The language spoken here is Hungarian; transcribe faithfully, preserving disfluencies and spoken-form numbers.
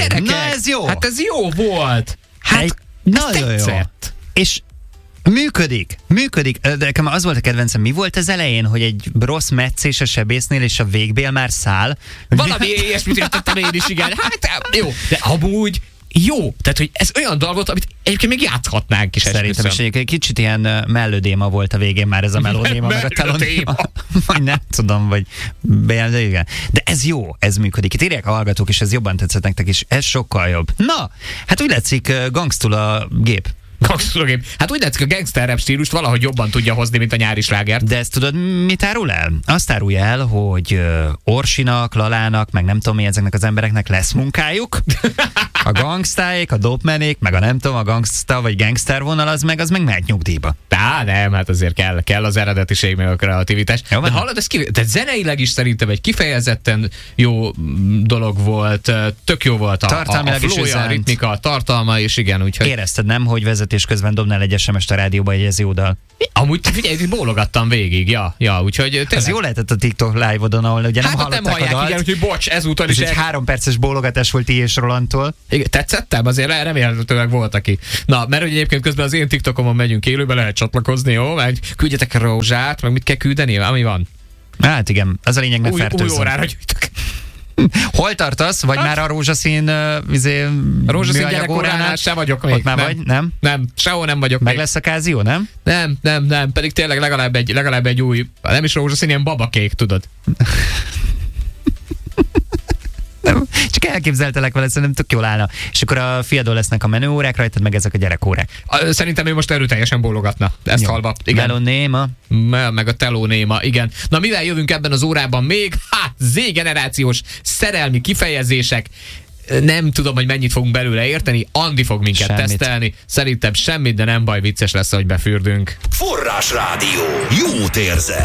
Gyerekek, na ez jó. Hát ez jó volt. Hát Egy, ez nagyon jó. tetszett. És működik, működik. De nekem az volt a kedvencem, mi volt az elején, hogy egy rossz meccés a sebésznél, és a végbél már száll? Valami ilyesmit értettem én is, igen. Hát jó, de amúgy jó. Tehát, hogy ez olyan dal volt, amit egyébként még játszhatnánk is. Szerintem is egy kicsit ilyen mellődéma volt a végén már ez a melodéma, meg a telodéma. Vagy nem tudom, vagy de igen. De ez jó, ez működik. Itt írják a hallgatók, és ez jobban tetszett nektek is. Ez sokkal jobb. Na, hát úgy látszik, gangsztul a gép. Gangstergép. Hát úgy látszik, a gangster rap stílust valahogy jobban tudja hozni, mint a nyári slágert. De ezt tudod, mit árul el? Azt árulja el, hogy uh, Orsinak, Lalának, meg nem tudom mi, ezeknek az embereknek lesz munkájuk. A gangstáék, a dopmenék, meg a nem tudom, a gangsta vagy gangster vonal, az meg, az meg megy nyugdíjba. Á, nem, hát azért kell, kell az eredetiség, meg a kreativitás. Jó, de hallod, ez ki, tehát zeneileg is szerintem egy kifejezetten jó dolog volt, tök jó volt a, a, a flója, a ritmika, a tartalma, és igen, úgyhogy... Érezted, nem, hogy vezetés közben dobnál egy es em est a rádióba, egy ez jó dal? Amúgy figyelj, bólogattam végig, ja, ja, úgyhogy tényleg... Ez jó lehetett a TikTok live-odon, ahol ugye hát nem hallották nem hallják, a dalt. Igen, úgyhogy bocs, ezúttal is. is... egy el... három perces bólogatás volt ti és Rolandtól. Igen, tetszettem? Azért remélhetőleg volt aki. Na, mert hogy egyébként közben az én TikTokomon megyünk élőbe, lehet csatlakozni, jó? Meg küldjetek rózsát, meg mit kell küldeni, ami van. Hát igen, az a lényeg, ne fertőzzön. Új órára gyűjtök. Hol tartasz? Vagy hát? Már a rózsaszín uh, izé, a rózsaszín gyerekóránál sem vagyok még. Ott már nem. vagy? Nem? Nem, sehol nem vagyok Meg még. lesz a kázió, nem? Nem, nem, nem, pedig tényleg legalább egy, legalább egy új, nem is rózsaszín, ilyen babakék, tudod. Nem, csak elképzeltelek vele, szerintem tök jól állna. És akkor a fiadól lesznek a menőórák, rajtad meg ezek a gyerekórák. Szerintem ő most erőteljesen bólogatna. Ezt jó. Halva. Igen. Melonéma. Meg a telónéma, igen. Na mivel jövünk ebben az órában még? Hát, Z-generációs szerelmi kifejezések. Nem tudom, hogy mennyit fogunk belőle érteni. Andi fog minket semmit. tesztelni. Szerintem semmit, de nem baj, vicces lesz, hogy befürdünk. Forrásrádió. Jót érzek.